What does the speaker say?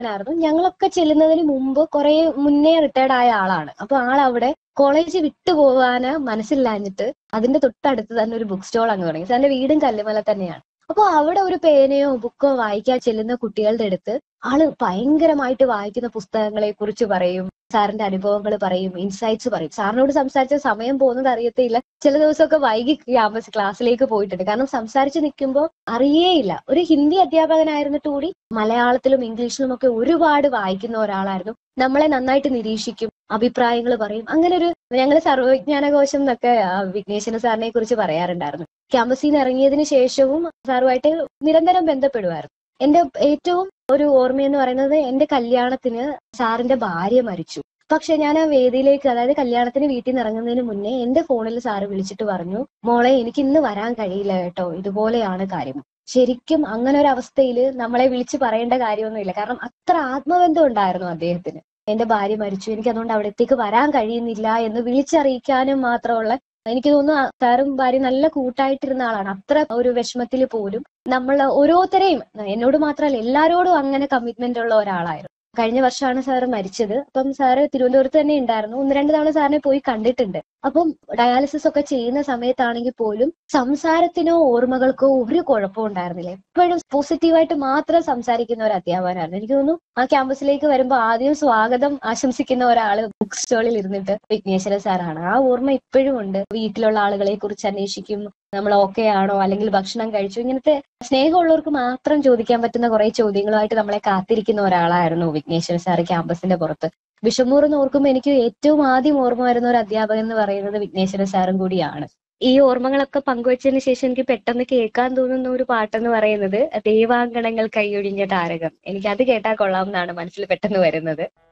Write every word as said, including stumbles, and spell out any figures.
ആയിരുന്നു. ഞങ്ങളൊക്കെ ചെല്ലുന്നതിന് മുമ്പ് കുറെ മുന്നേ റിട്ടയർഡ് ആയ ആളാണ്. അപ്പൊ ആളവിടെ കോളേജ് വിട്ടു പോകാന് മനസ്സില്ലാഞ്ഞിട്ട് അതിന്റെ തൊട്ടടുത്ത് തന്നെ ഒരു ബുക്ക് സ്റ്റോൾ അങ്ങ് തുടങ്ങി. സാറിന്റെ വീടും കല്ലുമല തന്നെയാണ്. അപ്പൊ അവിടെ ഒരു പേനയോ ബുക്കോ വായിക്കാൻ ചെല്ലുന്ന കുട്ടികളുടെ അടുത്ത് ആള് ഭയങ്കരമായിട്ട് വായിക്കുന്ന പുസ്തകങ്ങളെ കുറിച്ച് പറയും, സാറിന്റെ അനുഭവങ്ങൾ പറയും, ഇൻസൈറ്റ്സ് പറയും. സാറിനോട് സംസാരിച്ച സമയം പോകുന്നത് അറിയത്തേയില്ല. ചില ദിവസമൊക്കെ വൈകി ക്യാമ്പസ് ക്ലാസ്സിലേക്ക് പോയിട്ടുണ്ട്. കാരണം സംസാരിച്ച് നിൽക്കുമ്പോൾ അറിയേയില്ല. ഒരു ഹിന്ദി അധ്യാപകനായിരുന്നിട്ട് കൂടി മലയാളത്തിലും ഇംഗ്ലീഷിലും ഒക്കെ ഒരുപാട് വായിക്കുന്ന ഒരാളായിരുന്നു. നമ്മളെ നന്നായിട്ട് നിരീക്ഷിക്കും, അഭിപ്രായങ്ങൾ പറയും. അങ്ങനെ ഒരു ഞങ്ങൾ സർവ്വവിജ്ഞാനകോശം എന്നൊക്കെ വിഘ്നേശ്വര സാറിനെ കുറിച്ച് പറയാറുണ്ടായിരുന്നു. ക്യാമ്പസിൽ നിന്ന് ഇറങ്ങിയതിനു ശേഷവും സാറുമായിട്ട് നിരന്തരം ബന്ധപ്പെടുമായിരുന്നു. എന്റെ ഏറ്റവും ഒരു ഓർമ്മയെന്ന് പറയുന്നത് എന്റെ കല്യാണത്തിന് സാറിന്റെ ഭാര്യ മരിച്ചു. പക്ഷെ ഞാൻ ആ വേദിയിലേക്ക്, അതായത് കല്യാണത്തിന് വീട്ടിൽ നിന്ന് ഇറങ്ങുന്നതിന് മുന്നേ എന്റെ ഫോണിൽ സാറ് വിളിച്ചിട്ട് പറഞ്ഞു, മോളെ എനിക്ക് ഇന്ന് വരാൻ കഴിയില്ല കേട്ടോ, ഇതുപോലെയാണ് കാര്യം. ശരിക്കും അങ്ങനെ ഒരു അവസ്ഥയിൽ നമ്മളെ വിളിച്ച് പറയേണ്ട കാര്യമൊന്നുമില്ല. കാരണം അത്ര ആത്മബന്ധം ഉണ്ടായിരുന്നു അദ്ദേഹത്തിന്. എന്റെ ഭാര്യ മരിച്ചു, എനിക്ക് അതുകൊണ്ട് അവിടത്തേക്ക് വരാൻ കഴിയുന്നില്ല എന്ന് വിളിച്ചറിയിക്കാനും മാത്രമുള്ള, എനിക്ക് തോന്നുന്നു സാറും ഭാര്യ നല്ല കൂട്ടായിട്ടിരുന്ന ആളാണ്. അത്ര ഒരു വിഷമത്തിൽ പോലും നമ്മൾ ഓരോരുത്തരെയും, എന്നോട് മാത്രമല്ല എല്ലാരോടും അങ്ങനെ കമ്മിറ്റ്മെന്റ് ഉള്ള ഒരാളായിരുന്നു. കഴിഞ്ഞ വർഷമാണ് സാറ് മരിച്ചത്. അപ്പം സാറ് തിരുവനന്തപുരത്ത് തന്നെ ഉണ്ടായിരുന്നു. ഒന്ന് രണ്ട് തവണ സാറിനെ പോയി കണ്ടിട്ടുണ്ട്. അപ്പം ഡയാലിസിസ് ഒക്കെ ചെയ്യുന്ന സമയത്താണെങ്കിൽ പോലും സംസാരത്തിനോ ഓർമ്മകൾക്കോ ഒരു കുഴപ്പവും ഉണ്ടായിരുന്നില്ല. എപ്പോഴും പോസിറ്റീവായിട്ട് മാത്രം സംസാരിക്കുന്ന ഒരു അധ്യാപകനായിരുന്നു. എനിക്ക് തോന്നുന്നു ആ ക്യാമ്പസിലേക്ക് വരുമ്പോൾ ആദ്യം സ്വാഗതം ആശംസിക്കുന്ന ഒരാള് ബുക്ക് സ്റ്റോളിൽ ഇരുന്നിട്ട് വിഘ്നേശ്വര സാറാണ്. ആ ഓർമ്മ ഇപ്പോഴും ഉണ്ട്. വീട്ടിലുള്ള ആളുകളെ കുറിച്ച് അന്വേഷിക്കും, നമ്മൾ ഓക്കെ ആണോ, അല്ലെങ്കിൽ ഭക്ഷണം കഴിച്ചു, ഇങ്ങനത്തെ സ്നേഹമുള്ളവർക്ക് മാത്രം ചോദിക്കാൻ പറ്റുന്ന കുറെ ചോദ്യങ്ങളുമായിട്ട് നമ്മളെ കാത്തിരിക്കുന്ന ഒരാളായിരുന്നു വിഘ്നേശ്വര സാറ് ക്യാമ്പസിന്റെ പുറത്ത്. വിഷമൂർ എന്ന് ഓർക്കുമ്പോൾ എനിക്ക് ഏറ്റവും ആദ്യം ഓർമ്മ വരുന്ന ഒരു അധ്യാപകൻ എന്ന് പറയുന്നത് വിഘ്നേശ്വര സാറും കൂടിയാണ്. ഈ ഓർമ്മകളൊക്കെ പങ്കുവച്ചതിന് ശേഷം എനിക്ക് പെട്ടെന്ന് കേൾക്കാൻ തോന്നുന്ന ഒരു പാട്ടെന്ന് പറയുന്നത് ദേവാങ്കണങ്ങൾ കൈയൊഴിഞ്ഞ താരകം. എനിക്ക് അത് കേട്ടാൽ കൊള്ളാം എന്നാണ് മനസ്സിൽ പെട്ടെന്ന് വരുന്നത്.